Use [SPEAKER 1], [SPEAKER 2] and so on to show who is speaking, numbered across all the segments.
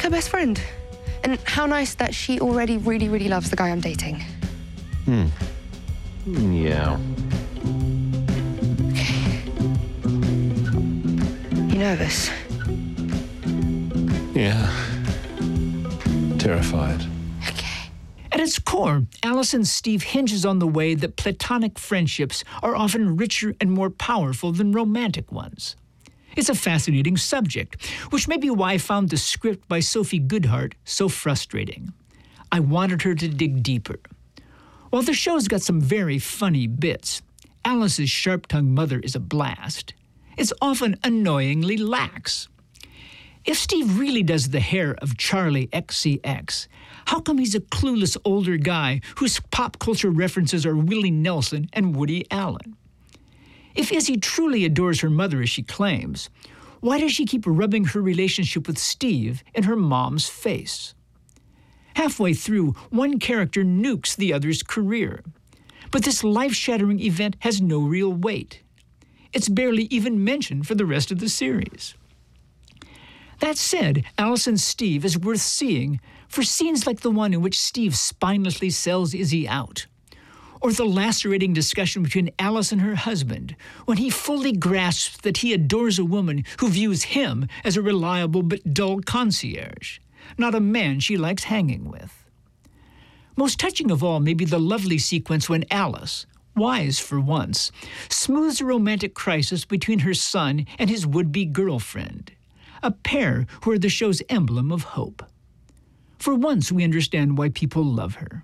[SPEAKER 1] her best friend. And how nice that she already really, really loves the guy I'm dating.
[SPEAKER 2] Yeah.
[SPEAKER 1] You nervous?
[SPEAKER 2] Yeah. Terrified.
[SPEAKER 1] Okay.
[SPEAKER 3] At its core, Alice and Steve hinges on the way that platonic friendships are often richer and more powerful than romantic ones. It's a fascinating subject, which may be why I found the script by Sophie Goodhart so frustrating. I wanted her to dig deeper. While the show's got some very funny bits, Alice's sharp-tongued mother is a blast. It's often annoyingly lax. If Steve really does the hair of Charlie XCX, how come he's a clueless older guy whose pop culture references are Willie Nelson and Woody Allen? If Izzy truly adores her mother as she claims, why does she keep rubbing her relationship with Steve in her mom's face? Halfway through, one character nukes the other's career. But this life-shattering event has no real weight. It's barely even mentioned for the rest of the series. That said, Alice and Steve is worth seeing for scenes like the one in which Steve spinelessly sells Izzy out, or the lacerating discussion between Alice and her husband when he fully grasps that he adores a woman who views him as a reliable but dull concierge, not a man she likes hanging with. Most touching of all may be the lovely sequence when Alice, wise for once, smooths a romantic crisis between her son and his would-be girlfriend, a pair who are the show's emblem of hope. For once, we understand why people love her.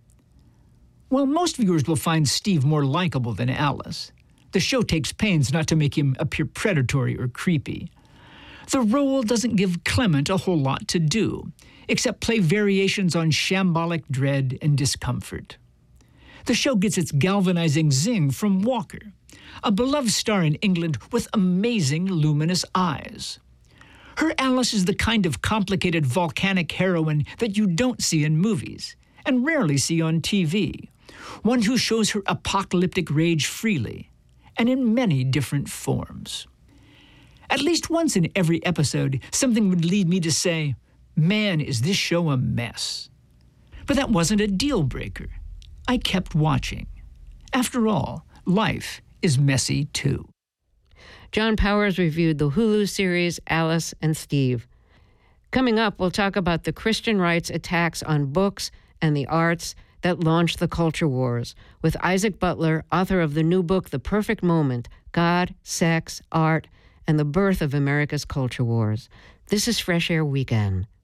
[SPEAKER 3] While most viewers will find Steve more likable than Alice, the show takes pains not to make him appear predatory or creepy. The role doesn't give Clement a whole lot to do, except play variations on shambolic dread and discomfort. The show gets its galvanizing zing from Walker, a beloved star in England with amazing luminous eyes. Her Alice is the kind of complicated volcanic heroine that you don't see in movies, and rarely see on TV. One who shows her apocalyptic rage freely, and in many different forms. At least once in every episode, something would lead me to say, man, is this show a mess. But that wasn't a deal breaker. I kept watching. After all, life is messy too.
[SPEAKER 4] John Powers reviewed the Hulu series Alice and Steve. Coming up, we'll talk about the Christian rights attacks on books and the arts that launched the culture wars, with Isaac Butler, author of the new book, The Perfect Moment, God, Sex, Art, and the Birth of America's Culture Wars. This is Fresh Air Weekend.